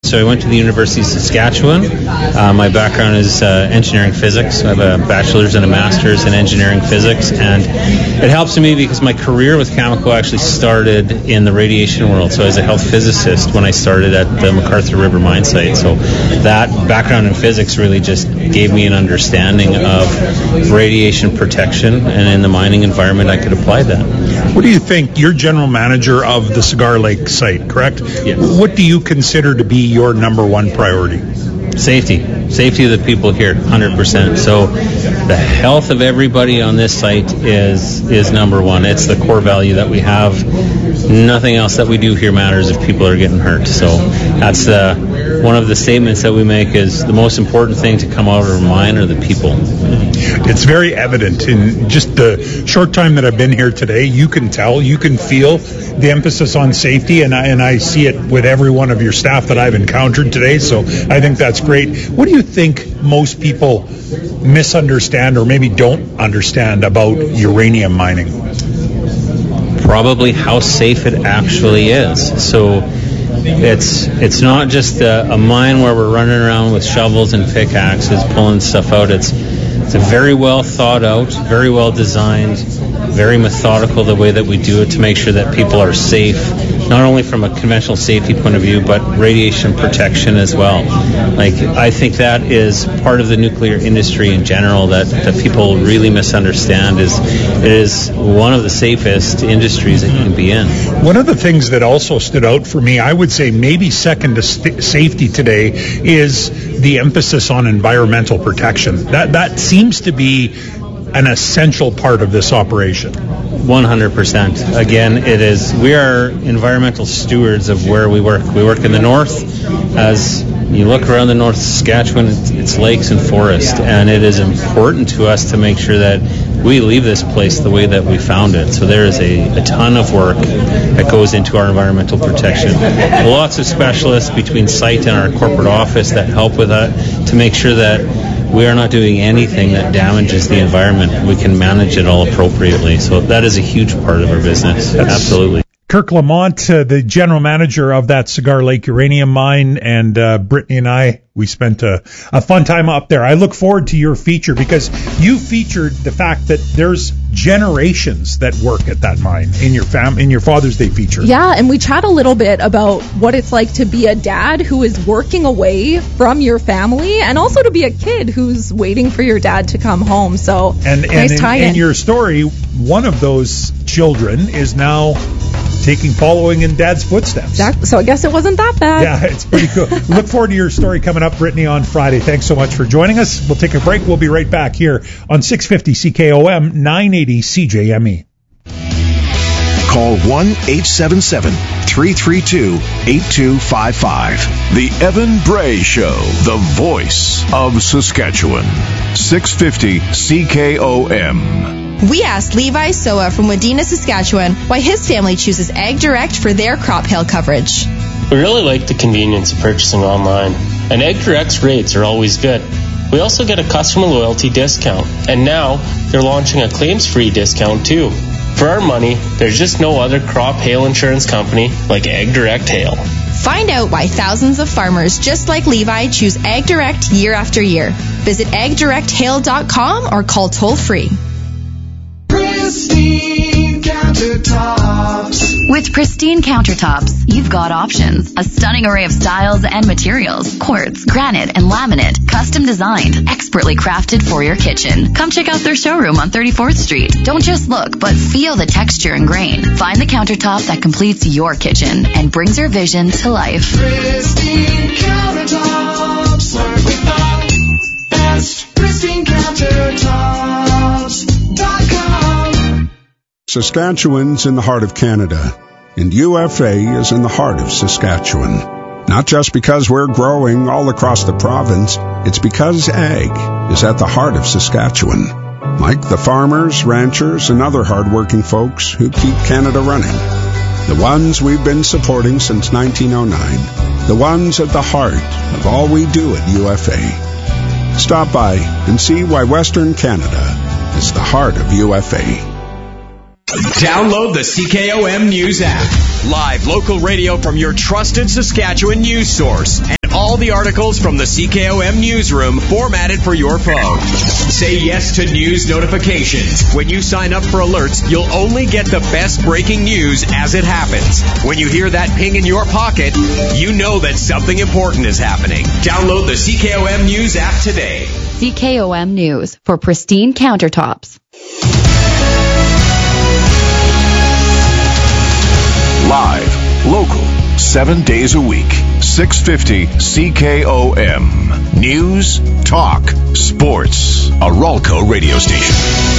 So I went to the University of Saskatchewan. My background is engineering physics. I have a bachelor's and a master's in engineering physics, and it helps me because my career with Cameco actually started in the radiation world. So I was a health physicist when I started at the McArthur River mine site. So that background in physics really just gave me an understanding of radiation protection, and in the mining environment I could apply that. What do you think? You're general manager of the Cigar Lake site, correct? Yes. What do you consider to be your number one priority? Safety of the people here, 100%. So the health of everybody on this site is number one. It's the core value that we have. Nothing else that we do here matters if people are getting hurt. So that's one of the statements that we make is the most important thing to come out of a mine are the people. It's very evident in just the short time that I've been here today. You can tell, you can feel the emphasis on safety, and I see it with every one of your staff that I've encountered today. So I think that's great. What do you think most people misunderstand or maybe don't understand about uranium mining? Probably how safe it actually is. So it's not just a mine where we're running around with shovels and pickaxes pulling stuff out. It's a very well thought out, very well designed, very methodical the way that we do it to make sure that people are safe, not only from a conventional safety point of view, but radiation protection as well. Like, I think that is part of the nuclear industry in general that people really misunderstand. It is one of the safest industries that you can be in. One of the things that also stood out for me, I would say maybe second to safety today, is the emphasis on environmental protection. That seems to be an essential part of this operation. 100%. Again, it is. We are environmental stewards of where we work. We work in the north. As you look around the north of Saskatchewan, it's lakes and forest, and it is important to us to make sure that we leave this place the way that we found it. So there is a ton of work that goes into our environmental protection. Lots of specialists between site and our corporate office that help with that to make sure that we are not doing anything that damages the environment. We can manage it all appropriately. So that is a huge part of our business. Absolutely. Kirk Lamont, the general manager of that Cigar Lake uranium mine, and Brittany and I, we spent a fun time up there. I look forward to your feature because you featured the fact that there's generations that work at that mine in your Father's Day feature. Yeah, and we chat a little bit about what it's like to be a dad who is working away from your family, and also to be a kid who's waiting for your dad to come home. So nice tie-in. In your story, one of those children is now following in Dad's footsteps. So I guess it wasn't that bad. Yeah, it's pretty cool. Look forward to your story coming up, Brittany, on Friday. Thanks so much for joining us. We'll take a break. We'll be right back here on 650 CKOM, 980 CJME. Call 1-877-332-8255. The Evan Bray Show, the voice of Saskatchewan. 650 CKOM. We asked Levi Soa from Wadena, Saskatchewan, why his family chooses Ag Direct for their crop hail coverage. We really like the convenience of purchasing online, and Ag Direct's rates are always good. We also get a customer loyalty discount, and now they're launching a claims-free discount too. For our money, there's just no other crop hail insurance company like Ag Direct Hail. Find out why thousands of farmers just like Levi choose Ag Direct year after year. Visit agdirecthail.com or call toll-free. Pristine Countertops. With Pristine Countertops, you've got options. A stunning array of styles and materials. Quartz, granite, and laminate. Custom designed. Expertly crafted for your kitchen. Come check out their showroom on 34th Street. Don't just look, but feel the texture and grain. Find the countertop that completes your kitchen and brings your vision to life. Pristine Countertops. Work with the best. Pristine Countertops.com. Saskatchewan's in the heart of Canada, and UFA is in the heart of Saskatchewan. Not just because we're growing all across the province, it's because ag is at the heart of Saskatchewan. Like the farmers, ranchers, and other hardworking folks who keep Canada running. The ones we've been supporting since 1909. The ones at the heart of all we do at UFA. Stop by and see why Western Canada is the heart of UFA. Download the CKOM News app. Live local radio from your trusted Saskatchewan news source. all the articles from the CKOM newsroom formatted for your phone. Say yes to news notifications. When you sign up for alerts, you'll only get the best breaking news as it happens. When you hear that ping in your pocket, you know that something important is happening. Download the CKOM News app today. CKOM News for pristine countertops. Live, local, 7 days a week. 650 CKOM. News, talk, sports. A Ralco radio station.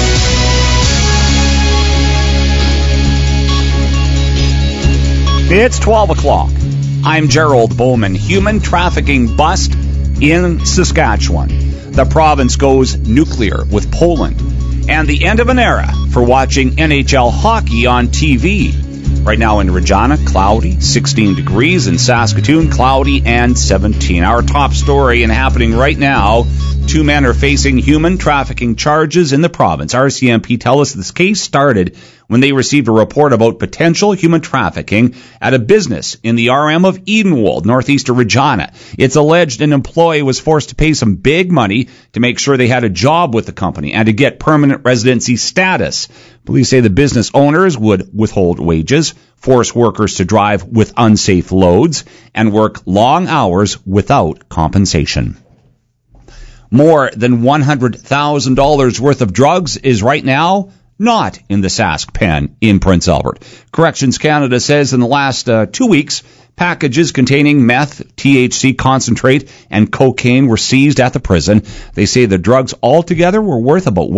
It's 12 o'clock. I'm Gerald Bowman. Human trafficking bust in Saskatchewan. The province goes nuclear with Poland. And the end of an era for watching NHL hockey on TV. Right now in Regina, cloudy, 16 degrees. In Saskatoon, cloudy and 17. Our top story and happening right now, 2 men are facing human trafficking charges in the province. RCMP tell us this case started when they received a report about potential human trafficking at a business in the RM of Edenwold, northeast of Regina. It's alleged an employee was forced to pay some big money to make sure they had a job with the company and to get permanent residency status. Police say the business owners would withhold wages, force workers to drive with unsafe loads, and work long hours without compensation. More than $100,000 worth of drugs is right now not in the Sask pen in Prince Albert. Corrections Canada says in the last 2 weeks, packages containing meth, THC concentrate, and cocaine were seized at the prison. They say the drugs altogether were worth about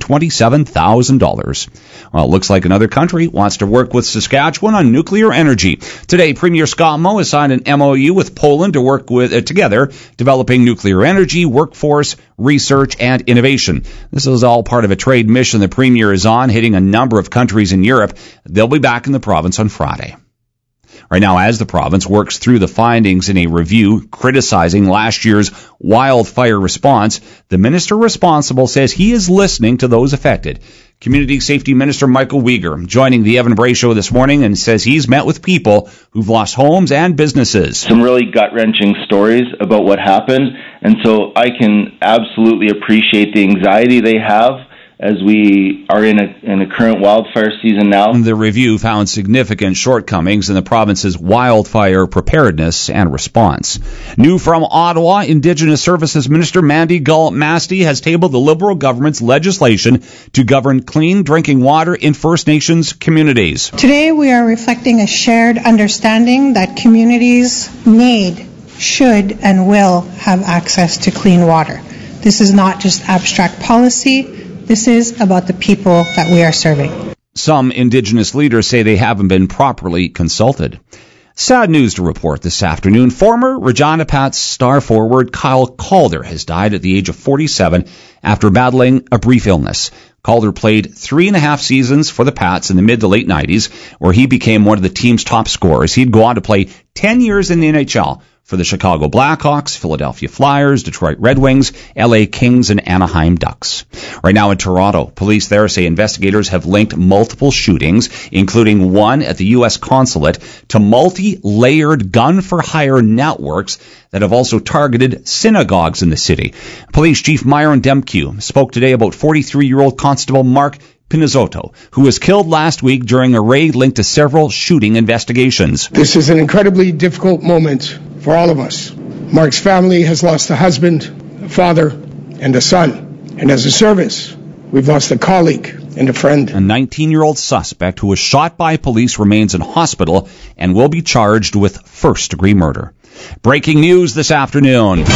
$127,000. Well, it looks like another country wants to work with Saskatchewan on nuclear energy. Today, Premier Scott Moe has signed an MOU with Poland to work together, developing nuclear energy, workforce, research, and innovation. This is all part of a trade mission the Premier is on, hitting a number of countries in Europe. They'll be back in the province on Friday. Right now, as the province works through the findings in a review criticizing last year's wildfire response, the minister responsible says he is listening to those affected. Community Safety Minister Michael Uyghur joining the Evan Bray Show this morning and says he's met with people who've lost homes and businesses. Some really gut-wrenching stories about what happened, and so I can absolutely appreciate the anxiety they have as we are in a current wildfire season now. The review found significant shortcomings in the province's wildfire preparedness and response. New from Ottawa, Indigenous Services Minister Mandy Gull-Masti has tabled the Liberal government's legislation to govern clean drinking water in First Nations communities. Today we are reflecting a shared understanding that communities need, should, and will have access to clean water. This is not just abstract policy. This is about the people that we are serving. Some Indigenous leaders say they haven't been properly consulted. Sad news to report this afternoon. Former Regina Pats star forward Kyle Calder has died at the age of 47 after battling a brief illness. Calder played 3.5 seasons for the Pats in the mid to late 90s, where he became one of the team's top scorers. He'd go on to play 10 years in the NHL for the Chicago Blackhawks, Philadelphia Flyers, Detroit Red Wings, LA Kings, and Anaheim Ducks. Right now in Toronto, police there say investigators have linked multiple shootings, including one at the U.S. consulate, to multi-layered gun-for-hire networks that have also targeted synagogues in the city. Police Chief Myron Demkew spoke today about 43-year-old Constable Mark Pinizotto, who was killed last week during a raid linked to several shooting investigations. This is an incredibly difficult moment for all of us. Mark's family has lost a husband, a father, and a son. And as a service, we've lost a colleague and a friend. A 19-year-old suspect who was shot by police remains in hospital and will be charged with first-degree murder. Breaking news this afternoon.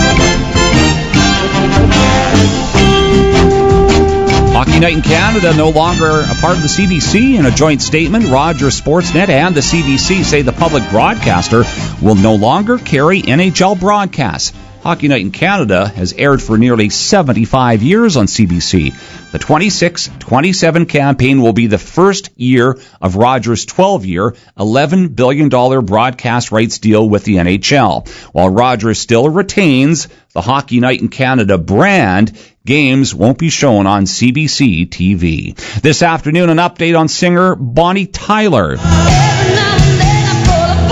Hockey Night in Canada no longer a part of the CBC. In a joint statement, Rogers Sportsnet and the CBC say the public broadcaster will no longer carry NHL broadcasts. Hockey Night in Canada has aired for nearly 75 years on CBC. The 26-27 campaign will be the first year of Rogers' 12-year, $11 billion broadcast rights deal with the NHL. While Rogers still retains the Hockey Night in Canada brand, games won't be shown on CBC TV. This afternoon, an update on singer Bonnie Tyler. It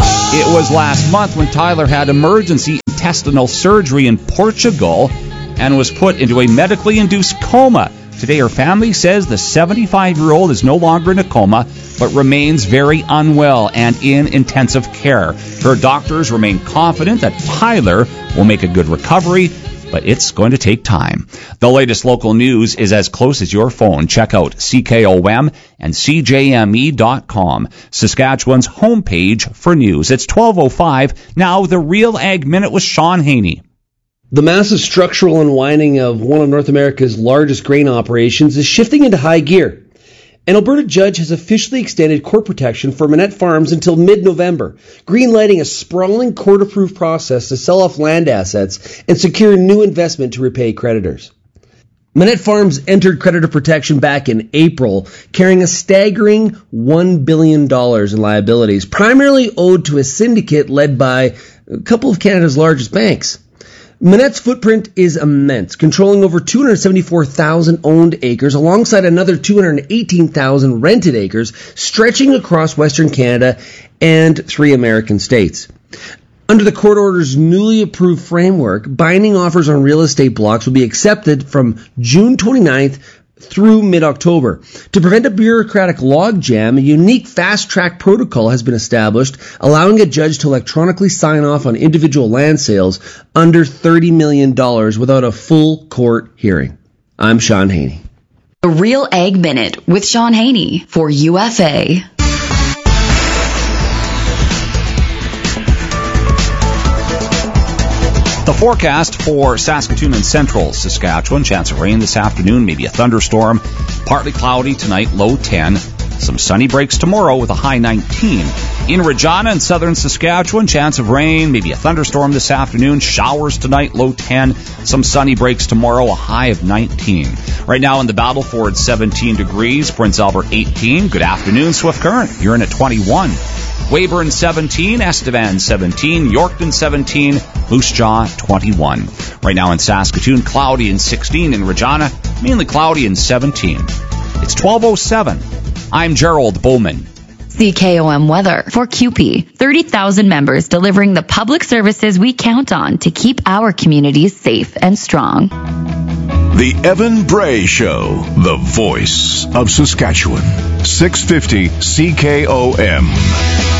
was last month when Tyler had emergency intestinal surgery in Portugal and was put into a medically induced coma. Today, her family says the 75-year-old is no longer in a coma, but remains very unwell and in intensive care. Her doctors remain confident that Tyler will make a good recovery, but it's going to take time. The latest local news is as close as your phone. Check out CKOM and CJME.com, Saskatchewan's homepage for news. It's 12:05. Now, the Real Ag Minute with Sean Haney. The massive structural unwinding of one of North America's largest grain operations is shifting into high gear. An Alberta judge has officially extended court protection for Minette Farms until mid-November, greenlighting a sprawling court-approved process to sell off land assets and secure new investment to repay creditors. Minette Farms entered creditor protection back in April, carrying a staggering $1 billion in liabilities, primarily owed to a syndicate led by a couple of Canada's largest banks. Minette's footprint is immense, controlling over 274,000 owned acres alongside another 218,000 rented acres, stretching across Western Canada and 3 American states. Under the court order's newly approved framework, binding offers on real estate blocks will be accepted from June 29th through mid-October. To prevent a bureaucratic logjam, a unique fast-track protocol has been established, allowing a judge to electronically sign off on individual land sales under $30 million without a full court hearing. I'm Sean Haney. The Real Ag Minute with Sean Haney for UFA. The forecast for Saskatoon and central Saskatchewan. Chance of rain this afternoon, maybe a thunderstorm. Partly cloudy tonight, low 10. Some sunny breaks tomorrow with a high 19. In Regina and southern Saskatchewan, chance of rain, maybe a thunderstorm this afternoon. Showers tonight, low 10. Some sunny breaks tomorrow, a high of 19. Right now in the Battleford, 17 degrees. Prince Albert, 18. Good afternoon, Swift Current. You're in at 21. Weyburn 17, Estevan 17, Yorkton 17, Moose Jaw 21. Right now in Saskatoon, cloudy and 16. In Regina, mainly cloudy and 17. It's 12:07. I'm Gerald Bowman. CKOM weather for CUPE. 30,000 members delivering the public services we count on to keep our communities safe and strong. The Evan Bray Show, the voice of Saskatchewan. 650 CKOM.